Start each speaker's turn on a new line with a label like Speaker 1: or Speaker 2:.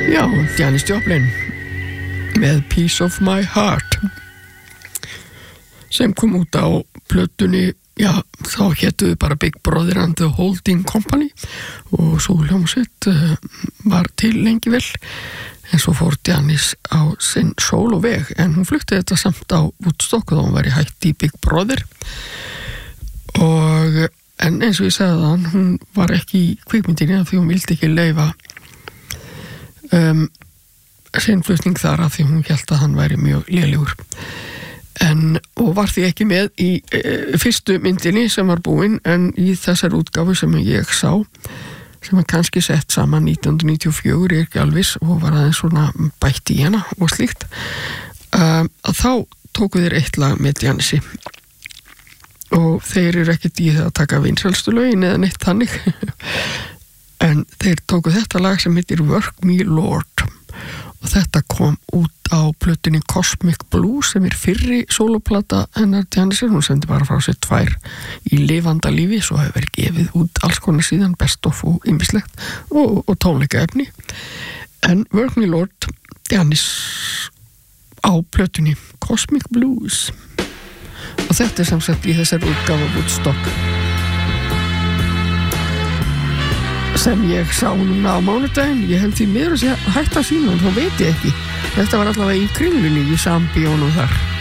Speaker 1: Já, Janis Joplin með Piece of My Heart sem kom út á plötunni, já, þá hétu við bara Big Brother and the Holding Company og svo hljómsveit var til lengi vel en svo fór Janis á sinn sólóveg en hún flutti þetta samt á Woodstock og þá hún var í hætt í Big Brother og en eins og ég sagði það, hún var ekki í kvikmyndinni af því hún vildi ekki leyfa sinnflutning þar af því hún hélt að hann væri mjög lélegur og var því ekki með í fyrstu myndinni sem var búin en í þessar útgáfu sem ég sá sem var kannski sett saman 1994 ég ekki alvis og var aðeins svona bætt í hana og slíkt að þá tóku þeir eitt lag með Janisi og þeir eru ekkert í það að taka vinsælstu lögin eða neitt þannig en þeir tóku þetta lag sem heitir Work Me Lord og þetta kom út á plötunni Cosmic Blues sem fyrri sóloplata hennar Janisar, hún sendi bara frá sér 2 í lifanda lífi, svo hefur verið gefið út alls konar síðan, best of og ýmislegt og tónleikaefni en Work Me Lord Janis á plötunni Cosmic Blues og þetta sem sagt í þessar útgáfu Woodstock sem ég sá núna á mánudaginn ég held því mér að hætta sína þá veit ég ekki þetta var allavega í Kringlunni í Sambíónu þar